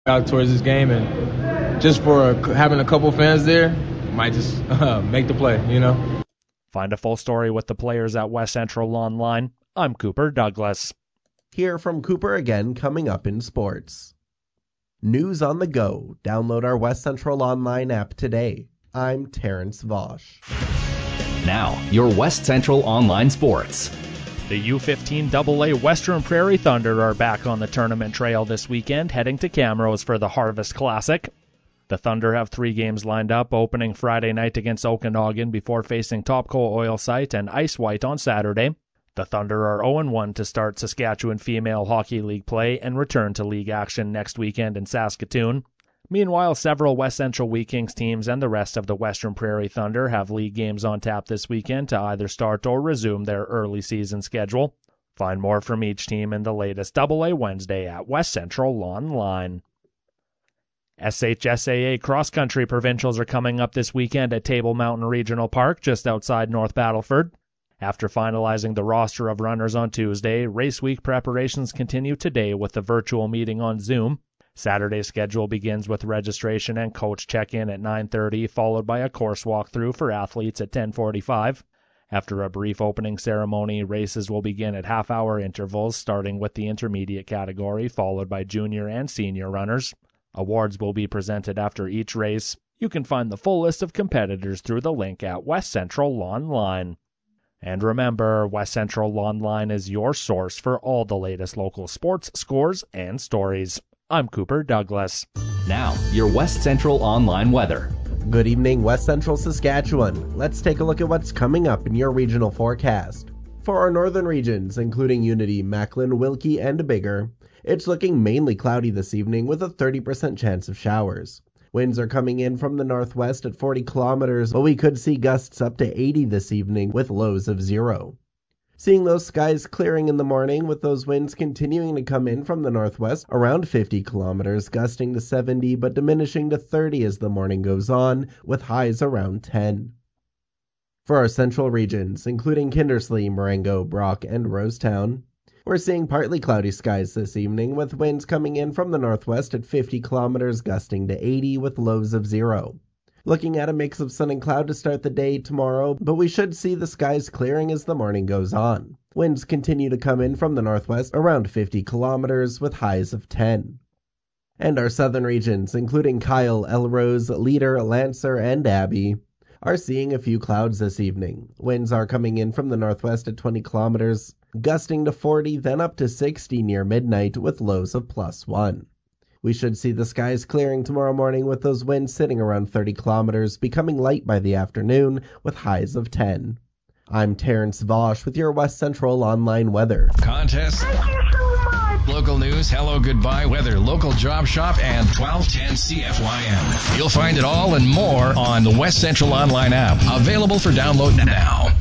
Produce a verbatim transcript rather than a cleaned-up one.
out towards this game, and just for having a couple fans there, might just uh, make the play, you know. Find a full story with the players at West Central Online. I'm Cooper Douglas. Hear from Cooper again coming up in sports. News on the go. Download our West Central Online app today. I'm Terrence Vosch. Now, your West Central Online sports. The U fifteen double A Western Prairie Thunder are back on the tournament trail this weekend, heading to Camrose for the Harvest Classic. The Thunder have three games lined up, opening Friday night against Okanagan before facing Topco Oil Site and Ice White on Saturday. The Thunder are oh and one to start Saskatchewan Female Hockey League play and return to league action next weekend in Saskatoon. Meanwhile, several West Central Wheat Kings teams and the rest of the Western Prairie Thunder have league games on tap this weekend to either start or resume their early season schedule. Find more from each team in the latest double A Wednesday at West Central Online. S H S A A cross-country provincials are coming up this weekend at Table Mountain Regional Park just outside North Battleford. After finalizing the roster of runners on Tuesday, race week preparations continue today with the virtual meeting on Zoom. Saturday's schedule begins with registration and coach check-in at nine thirty, followed by a course walkthrough for athletes at ten forty-five. After a brief opening ceremony, races will begin at half-hour intervals, starting with the intermediate category, followed by junior and senior runners. Awards will be presented after each race. You can find the full list of competitors through the link at West Central Online. And remember, West Central Online is your source for all the latest local sports, scores, and stories. I'm Cooper Douglas. Now, your West Central Online weather. Good evening, West Central Saskatchewan. Let's take a look at what's coming up in your regional forecast. For our northern regions, including Unity, Macklin, Wilkie, and Biggar, it's looking mainly cloudy this evening with a thirty percent chance of showers. Winds are coming in from the northwest at forty kilometers, but we could see gusts up to eighty this evening with lows of zero. Seeing those skies clearing in the morning with those winds continuing to come in from the northwest around fifty kilometers, gusting to seventy but diminishing to thirty as the morning goes on, with highs around ten. For our central regions, including Kindersley, Marengo, Brock, and Rosetown, we're seeing partly cloudy skies this evening with winds coming in from the northwest at fifty kilometers, gusting to eighty with lows of zero. Looking at a mix of sun and cloud to start the day tomorrow, but we should see the skies clearing as the morning goes on. Winds continue to come in from the northwest around fifty kilometers with highs of ten. And our southern regions, including Kyle, Elrose, Leader, Lancer, and Abbey, are seeing a few clouds this evening. Winds are coming in from the northwest at twenty kilometers, gusting to forty, then up to sixty near midnight with lows of plus one. We should see the skies clearing tomorrow morning with those winds sitting around thirty kilometers, becoming light by the afternoon with highs of ten. I'm Terrence Vosch with your West Central Online weather. Contest, local news, hello, goodbye, weather, local job shop, and twelve ten C F Y M. You'll find it all and more on the West Central Online app, available for download now.